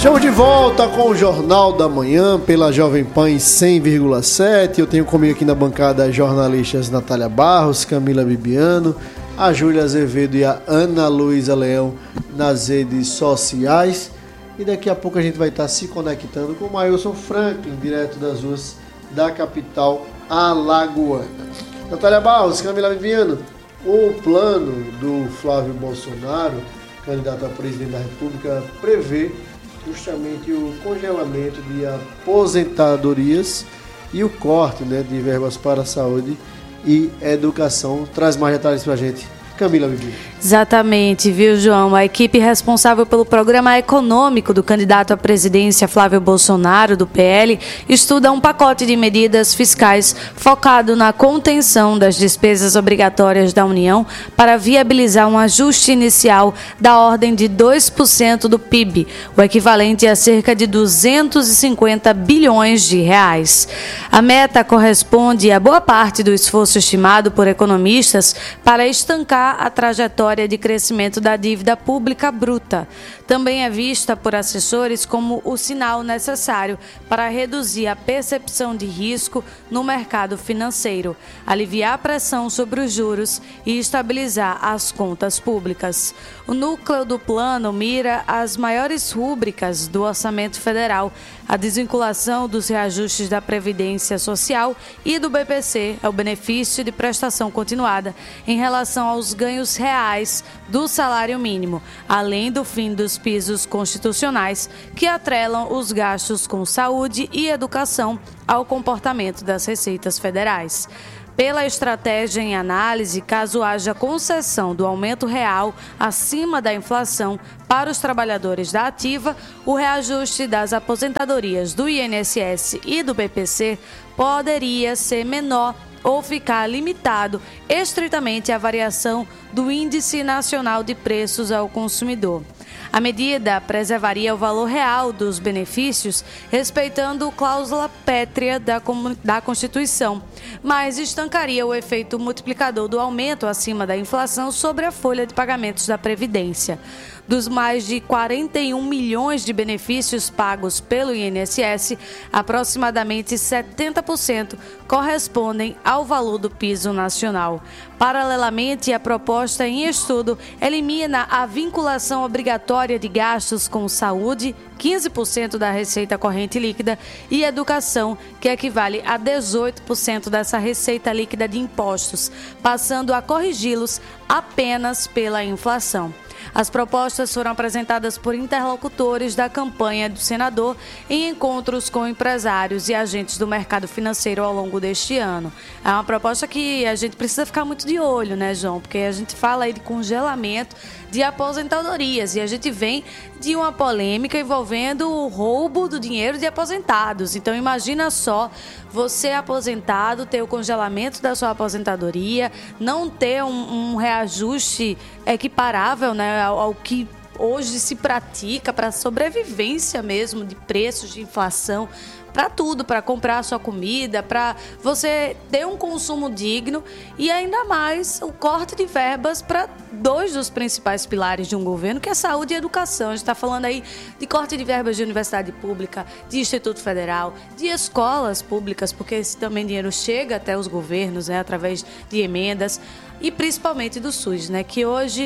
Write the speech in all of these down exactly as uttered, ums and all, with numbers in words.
Estamos de volta com o Jornal da Manhã pela Jovem Pan cem vírgula sete. Eu tenho comigo aqui na bancada as jornalistas Natália Barros, Camila Bibiano, a Júlia Azevedo e a Ana Luísa Leão nas redes sociais. E daqui a pouco a gente vai estar se conectando com o Mailson Franklin, direto das ruas da capital alagoana. Natália Barros, Camila Bibiano, o plano do Flávio Bolsonaro, candidato a presidente da República, prevê justamente o congelamento de aposentadorias e o corte, né, de verbas para a saúde e educação. Traz mais detalhes para a gente, Camila Bibi. Exatamente, viu, João? A equipe responsável pelo programa econômico do candidato à presidência Flávio Bolsonaro, do P L, estuda um pacote de medidas fiscais focado na contenção das despesas obrigatórias da União para viabilizar um ajuste inicial da ordem de dois por cento do P I B, o equivalente a cerca de duzentos e cinquenta bilhões de reais. A meta corresponde a boa parte do esforço estimado por economistas para estancar a trajetória de crescimento da dívida pública bruta. Também é vista por assessores como o sinal necessário para reduzir a percepção de risco no mercado financeiro, aliviar a pressão sobre os juros e estabilizar as contas públicas. O núcleo do plano mira as maiores rúbricas do orçamento federal, a desvinculação dos reajustes da Previdência Social e do B P C, é o benefício de prestação continuada, em relação aos ganhos reais do salário mínimo, além do fim dos pisos constitucionais que atrelam os gastos com saúde e educação ao comportamento das receitas federais. Pela estratégia em análise, caso haja concessão do aumento real acima da inflação para os trabalhadores da ativa, o reajuste das aposentadorias do I N S S e do B P C poderia ser menor ou ficar limitado estritamente à variação do Índice Nacional de Preços ao Consumidor. A medida preservaria o valor real dos benefícios, respeitando a cláusula pétrea da, da Constituição, mas estancaria o efeito multiplicador do aumento acima da inflação sobre a folha de pagamentos da Previdência. Dos mais de quarenta e um milhões de benefícios pagos pelo I N S S, aproximadamente setenta por cento correspondem ao valor do piso nacional. Paralelamente, a proposta em estudo elimina a vinculação obrigatória de gastos com saúde, quinze por cento da receita corrente líquida, e educação, que equivale a dezoito por cento dessa receita líquida de impostos, passando a corrigi-los apenas pela inflação. As propostas foram apresentadas por interlocutores da campanha do senador em encontros com empresários e agentes do mercado financeiro ao longo deste ano. É uma proposta que a gente precisa ficar muito de olho, né, João? Porque a gente fala aí de congelamento de aposentadorias e a gente vem de uma polêmica envolvendo o roubo do dinheiro de aposentados. Então, imagina só você aposentado ter o congelamento da sua aposentadoria, não ter um, um reajuste equiparável, né, ao, ao que hoje se pratica para sobrevivência mesmo de preços, de inflação, para tudo, para comprar a sua comida, para você ter um consumo digno e ainda mais o corte de verbas para dois dos principais pilares de um governo, que é saúde e educação. A gente está falando aí de corte de verbas de universidade pública, de Instituto Federal, de escolas públicas, porque esse também dinheiro chega até os governos, né, através de emendas, e principalmente do SUS, né, que hoje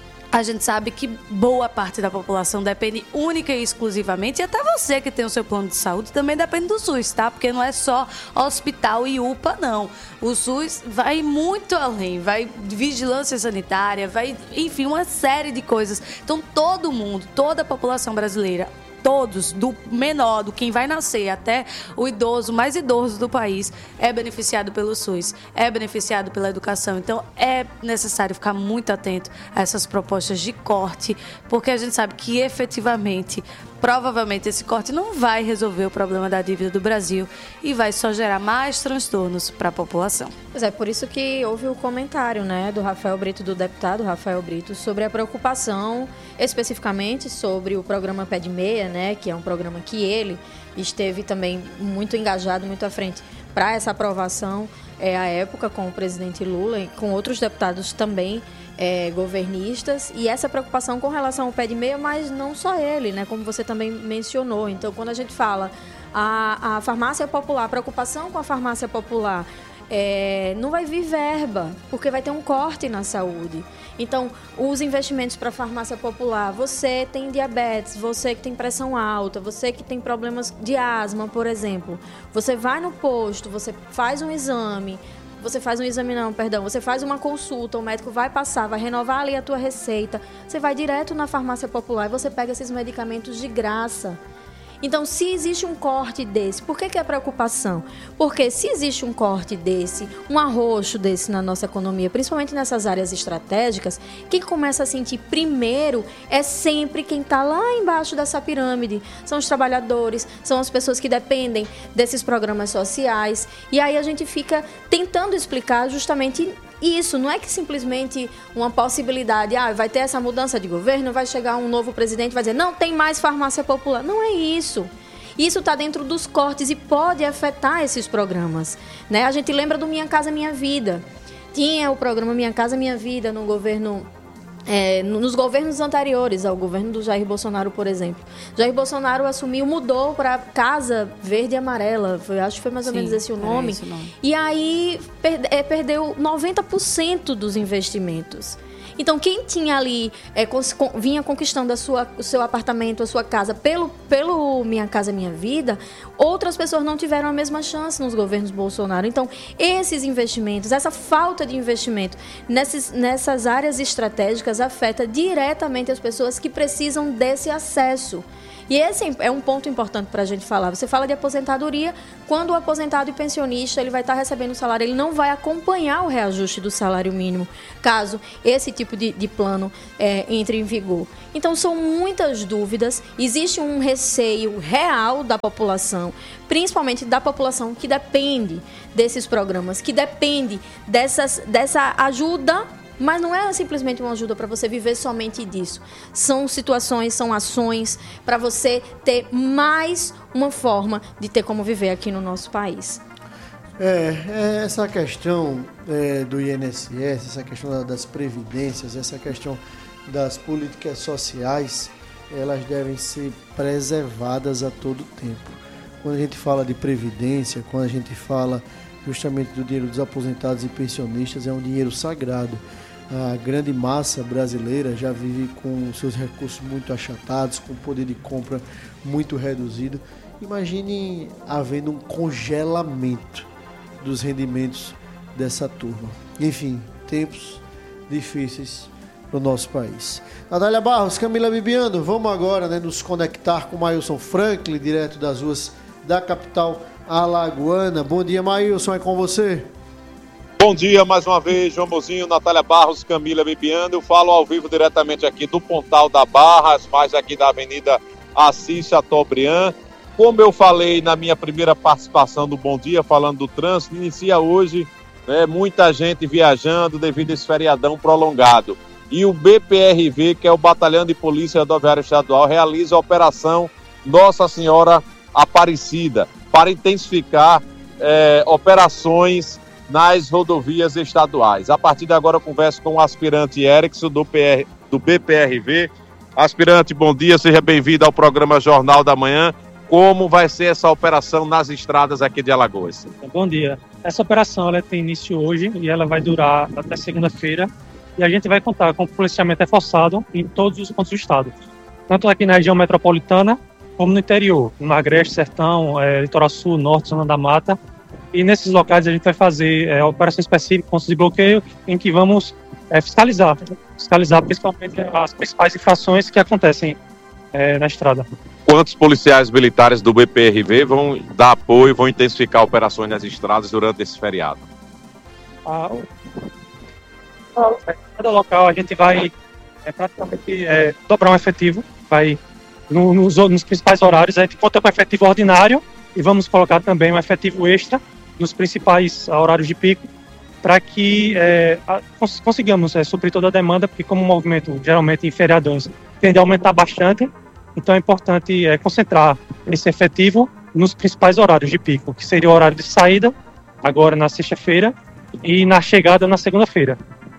a gente sabe que boa parte da população depende única e exclusivamente, e até você que tem o seu plano de saúde também depende do SUS, tá? Porque não é só hospital e U P A, não. O SUS vai muito além, vai vigilância sanitária, vai, enfim, uma série de coisas. Então, todo mundo, toda a população brasileira, todos, do menor, do quem vai nascer até o idoso, mais idoso do país, é beneficiado pelo SUS, é beneficiado pela educação. Então, é necessário ficar muito atento a essas propostas de corte, porque a gente sabe que, efetivamente, provavelmente esse corte não vai resolver o problema da dívida do Brasil e vai só gerar mais transtornos para a população. Pois é, por isso que houve o comentário, né, do Rafael Brito, do deputado Rafael Brito, sobre a preocupação especificamente sobre o programa Pé de Meia, né, que é um programa que ele esteve também muito engajado, muito à frente para essa aprovação é, à época com o presidente Lula e com outros deputados também é, governistas, e essa preocupação com relação ao pé de meia, mas não só ele, né, como você também mencionou. Então, quando a gente fala a, a farmácia popular, a preocupação com a farmácia popular, é, não vai vir verba, porque vai ter um corte na saúde. Então, os investimentos para a farmácia popular, você tem diabetes, você que tem pressão alta, você que tem problemas de asma, por exemplo, você vai no posto, você faz um exame, você faz um exame não, perdão, você faz uma consulta, o médico vai passar, vai renovar ali a tua receita, você vai direto na farmácia popular e você pega esses medicamentos de graça. Então, se existe um corte desse, por que que é preocupação? Porque se existe um corte desse, um arroxo desse na nossa economia, principalmente nessas áreas estratégicas, quem começa a sentir primeiro é sempre quem está lá embaixo dessa pirâmide. São os trabalhadores, são as pessoas que dependem desses programas sociais. E aí a gente fica tentando explicar justamente isso. Não é que simplesmente uma possibilidade, ah, vai ter essa mudança de governo, vai chegar um novo presidente e vai dizer, não tem mais farmácia popular. Não é isso. Isso está dentro dos cortes e pode afetar esses programas, né? A gente lembra do Minha Casa Minha Vida. Tinha o programa Minha Casa Minha Vida no governo... É, nos governos anteriores ao governo do Jair Bolsonaro, por exemplo. Jair Bolsonaro assumiu, mudou para Casa Verde e Amarela, foi, acho que foi mais ou Sim, menos esse o nome. Esse o nome. E aí per, é, perdeu noventa por cento dos investimentos. Então, quem tinha ali, é, cons, com, vinha conquistando a sua, o seu apartamento, a sua casa, pelo, pelo Minha Casa Minha Vida, outras pessoas não tiveram a mesma chance nos governos Bolsonaro. Então, esses investimentos, essa falta de investimento nessas, nessas áreas estratégicas afeta diretamente as pessoas que precisam desse acesso. E esse é um ponto importante para a gente falar. Você fala de aposentadoria, quando o aposentado e pensionista ele vai estar recebendo o salário, ele não vai acompanhar o reajuste do salário mínimo, caso esse tipo de, de plano é, entre em vigor. Então, são muitas dúvidas, existe um receio real da população, principalmente da população que depende desses programas, que depende dessas, dessa ajuda. Mas não é simplesmente uma ajuda para você viver somente disso. São situações, são ações para você ter mais uma forma de ter como viver aqui no nosso país. É, essa questão é, do I N S S, essa questão das previdências, essa questão das políticas sociais, elas devem ser preservadas a todo tempo. Quando a gente fala de previdência, quando a gente fala justamente do dinheiro dos aposentados e pensionistas, é um dinheiro sagrado. A grande massa brasileira já vive com seus recursos muito achatados, com poder de compra muito reduzido. Imagine havendo um congelamento dos rendimentos dessa turma. Enfim, tempos difíceis no nosso país. Natália Barros, Camila Bibiano, vamos agora, né, nos conectar com Maílson Franklin, direto das ruas da capital alagoana. Bom dia, Maílson, é com você. Bom dia mais uma vez, João Mozinho, Natália Barros, Camila Bibiano. Eu falo ao vivo diretamente aqui do Pontal da Barra, mais aqui da Avenida Assis Chateaubriand. Como eu falei na minha primeira participação do Bom Dia, falando do trânsito, inicia hoje, né, muita gente viajando devido a esse feriadão prolongado. E o B P R V, que é o Batalhão de Polícia Rodoviária Estadual, realiza a Operação Nossa Senhora Aparecida para intensificar é, operações nas rodovias estaduais. A partir de agora eu converso com o aspirante Erickson do, P R, do B P R V. Aspirante, bom dia, seja bem-vindo ao programa Jornal da Manhã. Como vai ser essa operação nas estradas aqui de Alagoas? Bom dia. Essa operação ela tem início hoje e ela vai durar até segunda-feira. E a gente vai contar com policiamento reforçado em todos os pontos do estado. Tanto aqui na região metropolitana, como no interior, no Agreste, Sertão, é, Litoral Sul, Norte, Zona da Mata. E nesses locais a gente vai fazer é, operações específicas, pontos de bloqueio, em que vamos é, fiscalizar, fiscalizar principalmente as principais infrações que acontecem é, na estrada. Quantos policiais militares do B P R V vão dar apoio, vão intensificar operações nas estradas durante esse feriado? Ah, cada local a gente vai é, praticamente é, dobrar um efetivo, vai no, nos, nos principais horários, a gente conta com o efetivo ordinário e vamos colocar também um efetivo extra nos principais horários de pico, para que é, cons- consigamos é, suprir toda a demanda, porque como o movimento geralmente em feriadões tende a aumentar bastante, então é importante é, concentrar esse efetivo nos principais horários de pico, que seria o horário de saída, agora na sexta-feira, e na chegada na segunda-feira.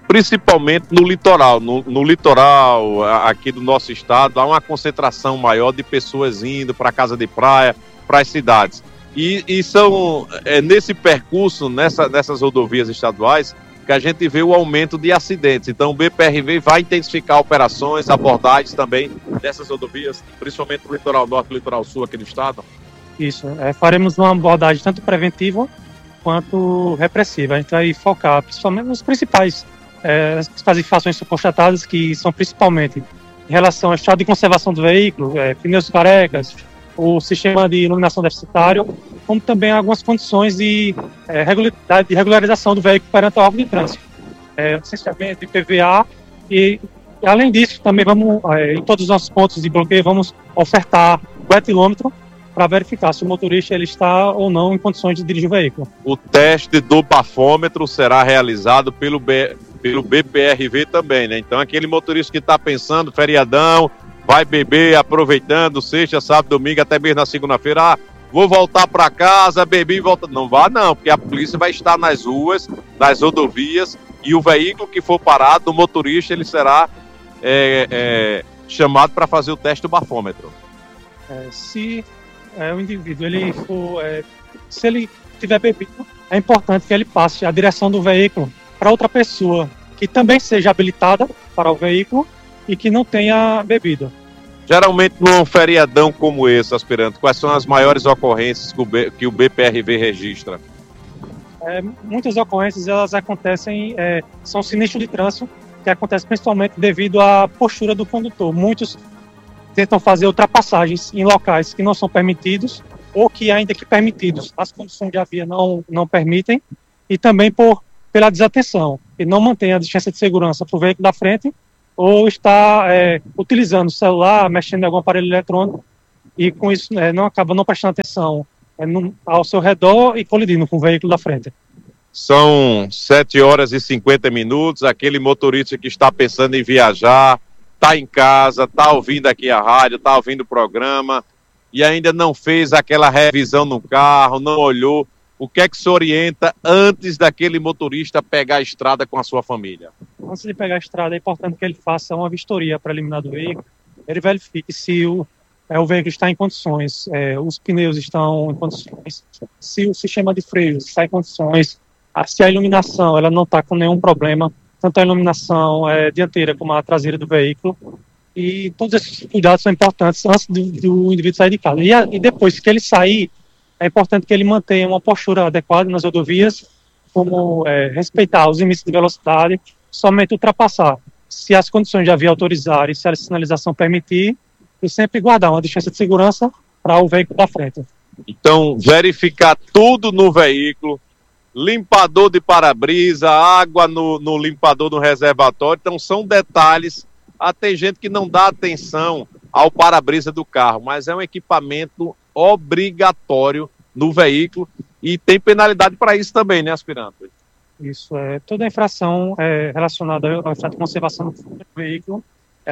principalmente no litoral. No, no litoral aqui do nosso estado, há uma concentração maior de pessoas indo para a casa de praia, para as cidades. E, e são é, nesse percurso, nessa, nessas rodovias estaduais, que a gente vê o aumento de acidentes. Então o B P R V vai intensificar operações, abordagens também dessas rodovias, principalmente no litoral norte e no litoral sul aqui do estado. Isso, é, faremos uma abordagem tanto preventiva quanto repressiva. A gente vai focar principalmente nos principais é, as principais infrações constatadas, que são principalmente em relação ao estado de conservação do veículo, é, pneus carecas, o sistema de iluminação deficitário, como também algumas condições de, é, regularidade, de regularização do veículo perante a órgão de trânsito, é, licenciamento de I P V A e, e além disso, também vamos, é, em todos os nossos pontos de bloqueio, vamos ofertar o etilômetro para verificar se o motorista ele está ou não em condições de dirigir o veículo. O teste do bafômetro será realizado pelo, B, pelo B P R V também, né? Então aquele motorista que está pensando, feriadão, vai beber, aproveitando, sexta, sábado, domingo, até mesmo na segunda-feira, ah, vou voltar para casa, bebi e volta. Não vá não, porque a polícia vai estar nas ruas, nas rodovias, e o veículo que for parado, o motorista, ele será é, é, chamado para fazer o teste do bafômetro. É, se é, o indivíduo, ele for, é, se ele tiver bebido, é importante que ele passe a direção do veículo para outra pessoa que também seja habilitada para o veículo e que não tenha bebido. Geralmente, num feriadão como esse, aspirante, quais são as maiores ocorrências que o, B, que o B P R V registra? É, muitas ocorrências elas acontecem, é, são sinistros de trânsito, que acontecem principalmente devido à postura do condutor. Muitos tentam fazer ultrapassagens em locais que não são permitidos, ou que, ainda que permitidos, as condições de via não, não permitem, e também por, pela desatenção, e não mantém a distância de segurança para o veículo da frente, ou está é, utilizando o celular, mexendo em algum aparelho eletrônico, e com isso é, não acaba não prestando atenção é, no, ao seu redor e colidindo com o veículo da frente. São sete horas e cinquenta minutos, aquele motorista que está pensando em viajar, está em casa, está ouvindo aqui a rádio, está ouvindo o programa, e ainda não fez aquela revisão no carro, não olhou. O que é que se orienta antes daquele motorista pegar a estrada com a sua família? Antes de pegar a estrada, é importante que ele faça uma vistoria preliminar do veículo. Ele verifique se o, é, o veículo está em condições, é, os pneus estão em condições, se o sistema de freios está em condições, se a iluminação ela não está com nenhum problema, tanto a iluminação é, dianteira como a traseira do veículo. E todos esses cuidados são importantes antes do, do indivíduo sair de casa. E, a, e depois que ele sair, é importante que ele mantenha uma postura adequada nas rodovias, como é, respeitar os limites de velocidade, somente ultrapassar, se as condições de via autorizarem, se a sinalização permitir, e sempre guardar uma distância de segurança para o veículo da frente. Então, verificar tudo no veículo, limpador de para-brisa, água no, no limpador do reservatório, então são detalhes. Ah, tem gente que não dá atenção ao para-brisa do carro, mas é um equipamento obrigatório no veículo e tem penalidade para isso também, né, aspirante? Isso, é, toda a infração é, relacionada ao estado de conservação do veículo,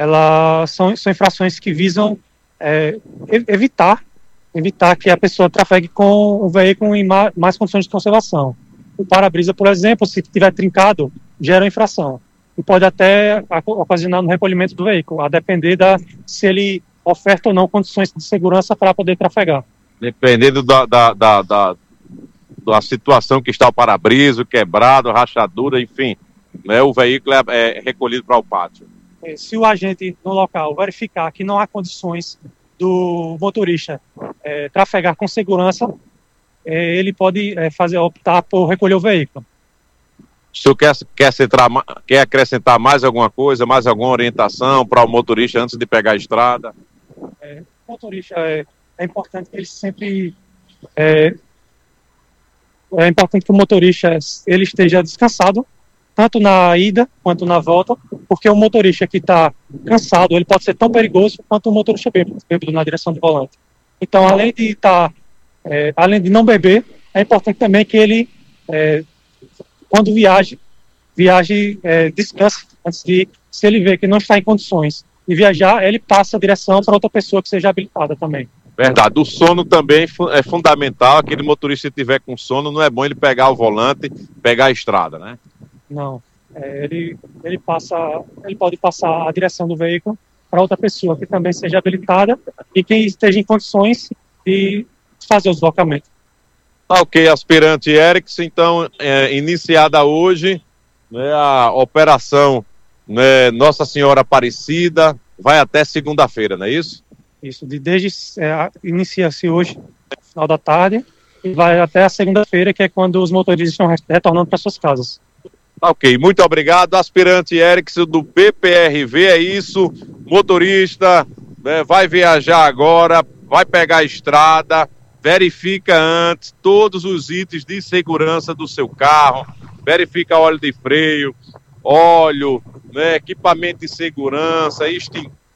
elas são, são infrações que visam é, evitar, evitar que a pessoa trafegue com o veículo em mais, mais condições de conservação. O para-brisa, por exemplo, se estiver trincado, gera infração e pode até ocasionar no recolhimento do veículo, a depender da se ele oferta ou não condições de segurança para poder trafegar. Dependendo da, da, da, da, da situação que está o para-brisa, quebrado, rachadura, enfim, né, o veículo é, é recolhido para o pátio. Se o agente no local verificar que não há condições do motorista é, trafegar com segurança, é, ele pode é, fazer, optar por recolher o veículo. O senhor quer, quer, centrar, quer acrescentar mais alguma coisa, mais alguma orientação para o motorista antes de pegar a estrada? É, o motorista é, é importante que ele sempre é, é importante que o motorista ele esteja descansado tanto na ida quanto na volta, porque o motorista que está cansado ele pode ser tão perigoso quanto o motorista bêbado, bêbado na direção do volante. Então, além de estar, tá, é, além de não beber, é importante também que ele é, quando viaje, viaje é, descanse antes de, se ele vê que não está em condições de viajar, ele passa a direção para outra pessoa que seja habilitada também. Verdade, o sono também é fundamental, aquele motorista que estiver com sono, não é bom ele pegar o volante, pegar a estrada, né? Não, é, ele, ele, passa, ele pode passar a direção do veículo para outra pessoa que também seja habilitada e que esteja em condições de fazer o deslocamento. Ok, aspirante Erickson, então, é, iniciada hoje, né, a operação, né, Nossa Senhora Aparecida, vai até segunda-feira, não é isso? Isso, de, desde, é, inicia-se hoje, no final da tarde, e vai até a segunda-feira, que é quando os motoristas estão retornando para suas casas. Ok, muito obrigado, aspirante Erickson do B P R V, é isso, motorista, né, vai viajar agora, vai pegar a estrada, verifica antes todos os itens de segurança do seu carro, verifica óleo de freio, óleo, né, equipamento de segurança, extintor,